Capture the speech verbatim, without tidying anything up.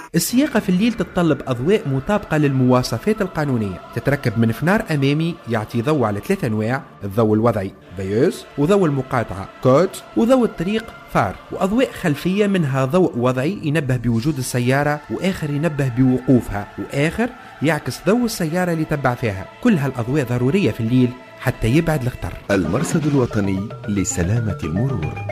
السياقة في الليل تتطلب أضواء مطابقة للمواصفات القانونية، تتركب من فنار أمامي يعطي ضوء على ثلاث أنواع: الضوء الوضعي فيوز، وضوء المقاطعة كود، وضوء الطريق فار، وأضواء خلفية منها ضوء وضعي ينبه بوجود السيارة، وآخر ينبه بوقوفها، وآخر يعكس ضوء السيارة اللي تبع فيها. كل هالأضواء ضرورية في الليل حتى يبعد الخطر. المرصد الوطني لسلامة المرور.